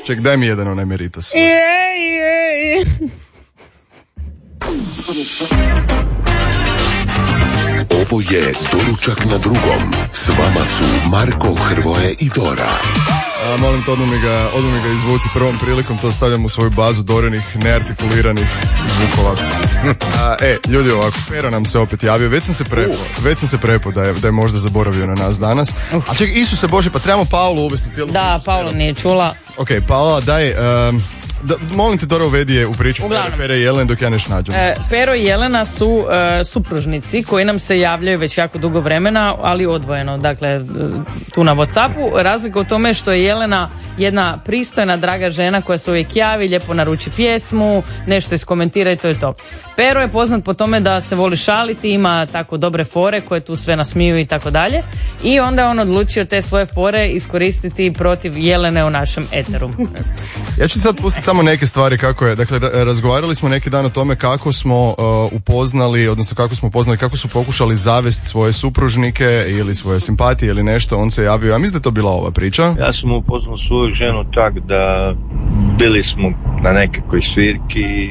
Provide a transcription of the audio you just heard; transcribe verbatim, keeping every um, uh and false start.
Ček, daj mi jedan onaj Meritas svoj. Jej, jej. Ovo je Doručak na drugom. S vama su Marko, Hrvoje i Dora. A, molim te, odmah mi ga, odmah mi ga izvuci prvom prilikom, to stavljam u svoju bazu Dorinih, neartikuliranih zvukova. A, e, ljudi, ovako, Pero nam se opet javio, već sam se prepo, uh. već sam se prepo da je, da je možda zaboravio na nas danas. Uh. A čekaj, Isuse Bože, pa trebamo Paulu uvesti u cijelu. Da, Paula nije čula. Ok, Paula, daj... Um, Da, molim te, Dora, uvedi je u priču Pere i Jelene dok ja neš nađem. E, Pero i Jelena su e, supružnici koji nam se javljaju već jako dugo vremena, ali odvojeno, dakle tu na WhatsAppu. Razlika u tome što je Jelena jedna pristojna, draga žena koja se uvijek javi, lijepo naruči pjesmu, nešto iskomentira i to je to. Pero je poznat po tome da se voli šaliti, ima tako dobre fore koje tu sve nasmiju i tako dalje, i onda on odlučio te svoje fore iskoristiti protiv Jelene u našem eteru. Ja ću sad pustiti samo neke stvari kako je. Dakle, razgovarali smo neki dan o tome kako smo uh, upoznali, odnosno kako smo upoznali, kako su pokušali zavesti svoje supružnike ili svoje simpatije ili nešto. On se javio, ja mislim da je to bila ova priča. Ja sam upoznao svoju ženu tak da bili smo na nekakvoj svirki